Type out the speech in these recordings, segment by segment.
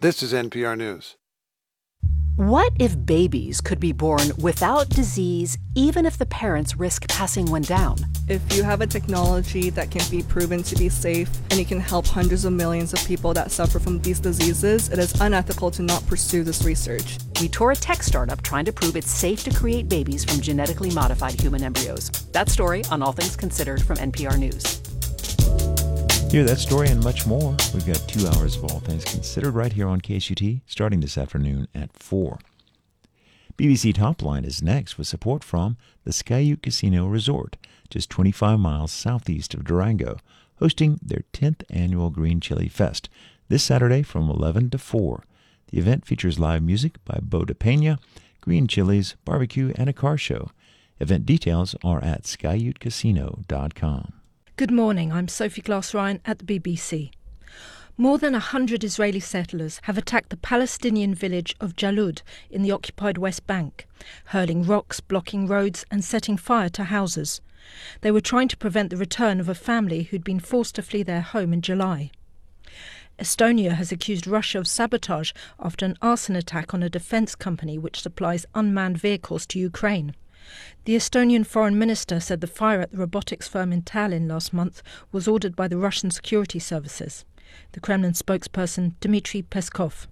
This is NPR News. What if babies could be born without disease, even if the parents risk passing one down? If you have a technology that can be proven to be safe and it can help hundreds of millions of people that suffer from these diseases, it is unethical to not pursue this research. We tour a tech startup trying to prove it's safe to create babies from genetically modified human embryos. That story on All Things Considered from NPR News. Hear that story and much more. We've got 2 hours of All Things Considered right here on KSUT, starting this afternoon at 4. BBC Topline is next with support from the Skyute Casino Resort, just 25 miles southeast of Durango, hosting their 10th annual Green Chili Fest this Saturday from 11 to 4. The event features live music by Bo DePena, green chilies, barbecue, and a car show. Event details are at skyutecasino.com. Good morning, I'm Sophie Glass-Ryan at the BBC. More than 100 Israeli settlers have attacked the Palestinian village of Jalud in the occupied West Bank, hurling rocks, blocking roads and setting fire to houses. They were trying to prevent the return of a family who'd been forced to flee their home in July. Estonia has accused Russia of sabotage after an arson attack on a defence company which supplies unmanned vehicles to Ukraine. The Estonian foreign minister said the fire at the robotics firm in Tallinn last month was ordered by the Russian security services. The Kremlin spokesperson Dmitry Peskov.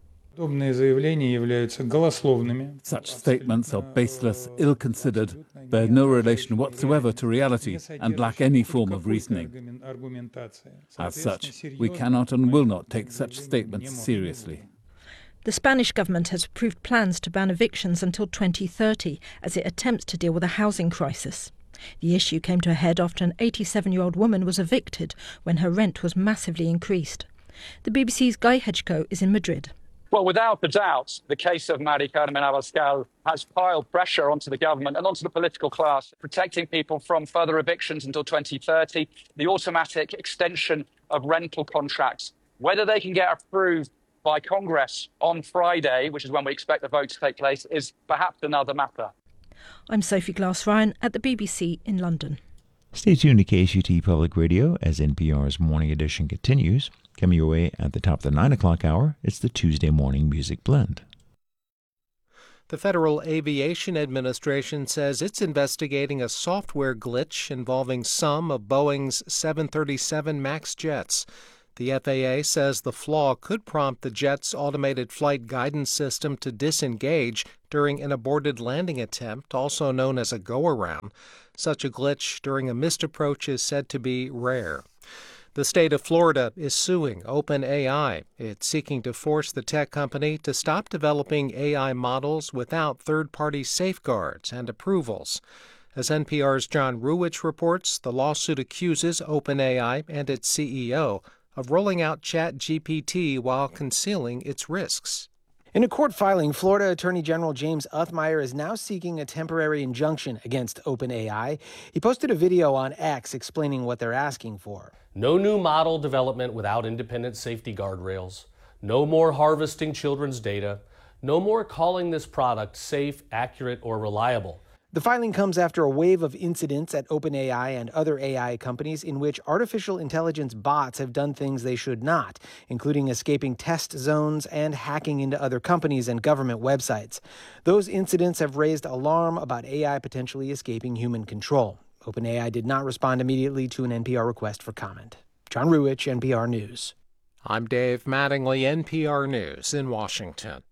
Such statements are baseless, ill-considered, bear no relation whatsoever to reality, and lack any form of reasoning. As such, we cannot and will not take such statements seriously. The Spanish government has approved plans to ban evictions until 2030 as it attempts to deal with a housing crisis. The issue came to a head after an 87-year-old woman was evicted when her rent was massively increased. The BBC's Guy Hedgecoe is in Madrid. Well, without a doubt, the case of Mari Carmen Abascal has piled pressure onto the government and onto the political class, protecting people from further evictions until 2030, the automatic extension of rental contracts, whether they can get approved by Congress on Friday, which is when we expect the vote to take place, is perhaps another matter. I'm Sophie Glass-Ryan at the BBC in London. Stay tuned to KSUT Public Radio as NPR's Morning Edition continues. Coming your way at the top of the 9 o'clock hour, it's the Tuesday Morning Music Blend. The Federal Aviation Administration says it's investigating a software glitch involving some of Boeing's 737 MAX jets. The FAA says the flaw could prompt the jet's automated flight guidance system to disengage during an aborted landing attempt, also known as a go-around. Such a glitch during a missed approach is said to be rare. The state of Florida is suing OpenAI. It's seeking to force the tech company to stop developing AI models without third-party safeguards and approvals. As NPR's John Ruwitch reports, the lawsuit accuses OpenAI and its CEO of rolling out ChatGPT while concealing its risks. In a court filing, Florida Attorney General James Othmeyer is now seeking a temporary injunction against OpenAI. He posted a video on X explaining what they're asking for. No new model development without independent safety guardrails. No more harvesting children's data. No more calling this product safe, accurate, or reliable. The filing comes after a wave of incidents at OpenAI and other AI companies in which artificial intelligence bots have done things they should not, including escaping test zones and hacking into other companies and government websites. Those incidents have raised alarm about AI potentially escaping human control. OpenAI did not respond immediately to an NPR request for comment. John Ruwitch, NPR News. I'm Dave Mattingly, NPR News in Washington.